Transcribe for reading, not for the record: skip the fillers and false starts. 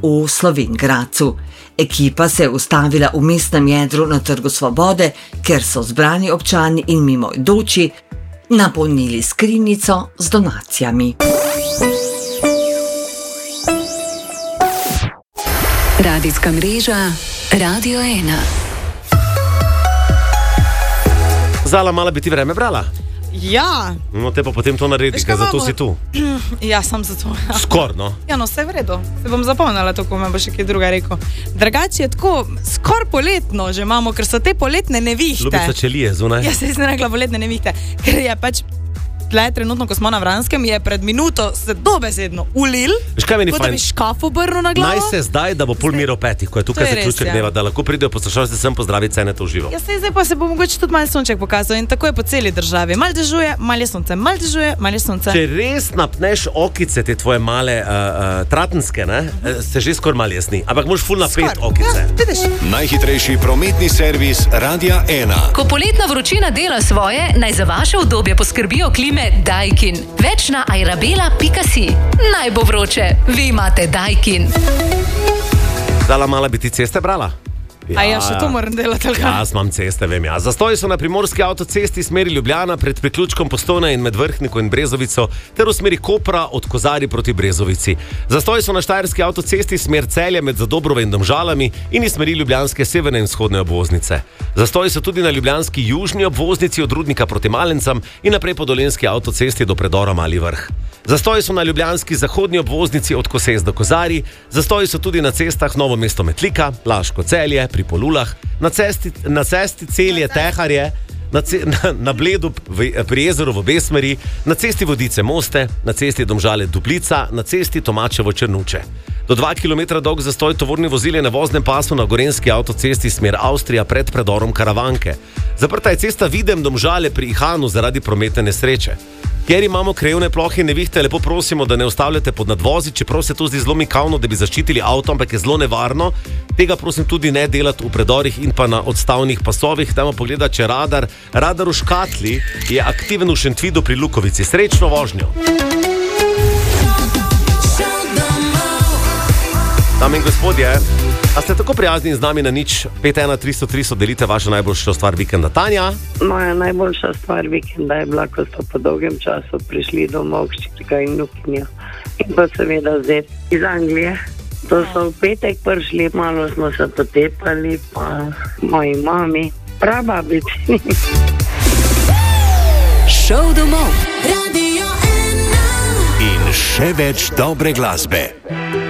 v Slovenj Gradcu. Ekipa se je ustavila v mestnem jedru na Trgu Svobode, ker so zbrani občani in mimoidoči napolnili skrinjico z donacijami. Radijska mreža Radio 1. Zala, mala bi ti vreme brala? Ja. No, te pa potem to naredi, ker zato si tu. Ja, sem zato. Ja. Skor, no. Ja, no, vse je v redu. Se bom zapomnila to, ko me bo še kaj druga rekel. Drugače je tako, skor poletno že imamo, ker so te poletne nevihte. Ljubica čelije zunaj. Ja, se je rekla poletne nevihte, ker je pač tle trenutno, ko smo na Vranskem, je pred minuto se dobesedno ulil, kot da bi škaf obrnil na glavo. Naj se zdaj, da bo pol mir o petih, ko je tukaj zaključek dneva, da lahko pridejo poslušalci sem pozdraviti cene to uživo. Ja, zdaj pa se bo mogoče tudi malo sonček pokazal in tako je po celi državi. Mal dežuje, mal je sonce, mal dežuje, mal je sonce. Če res napneš okice, te tvoje male tratenske, ne, se že skor mal jesni, ampak moraš ful napet okice. Ja, najhitrejši prometni servis Radia 1. Ko poletna vročina dela svoje, naj za vaše udobje poskrbijo Daikin. Več na airabela.si. Naj bo vroče, vi imate Daikin. Zala, mala bi ti ceste brala? Ja, še to moram delati. Jaz imam ceste, vem ja. Zastoji so na primorski avtocesti smeri Ljubljana pred priključkom Postojne in med Vrhnico in Brezovico ter v smeri Kopra od Kozarij proti Brezovici. Zastoji so na štajerski avtocesti smer Celje med Zadobrove in Domžalami in iz smeri ljubljanske severne in vzhodne obvoznice. Zastoji so tudi na ljubljanski južni obvoznici od Rudnika proti Malencam in naprej po dolenjski avtocesti do predora Mali Vrh. Zastoji so na ljubljanski zahodni obvoznici od Koses do Kozarij, zastoji so tudi na cestah Novo mesto Metlika, Laško Celje, pri Polulah, na cesti Celje Teharje, na Bledu pri jezeru v Besmeri, na cesti Vodice Moste, na cesti Domžale Duplica, na cesti Tomačevo Črnuče. Do 2 km dolg zastoj tovorni vozil je na voznem pasu na gorenjski avtocesti smer Avstrija pred predorom Karavanke. Zaprta je cesta Videm Domžale pri Ihanu zaradi prometne nesreče. Ker imamo krajevne plohe in nevihte, lepo prosimo, da ne ustavljate pod nadvozi, čeprav se to zdi zelo mikavno, da bi zaščitili avto, ampak je zelo nevarno. Tega prosim tudi ne delati v predorih in pa na odstavnih pasovih. Dajmo pogledati, če radar v Škatli je aktiven v Šentvidu pri Lukovici. Srečno vožnjo! Dame in gospodje, a ste tako prijazni z nami na nič 51303 delite vašo najboljšo stvar vikenda? Tanja? Moja najboljša stvar vikenda je bila, ko so po dolgem času prišli domov hčerka in vnukinja in pa seveda zet iz Anglije. To so v petek prišli, malo smo se potepali, pa moji mami, prababici. Šov domov. In še več dobre glasbe.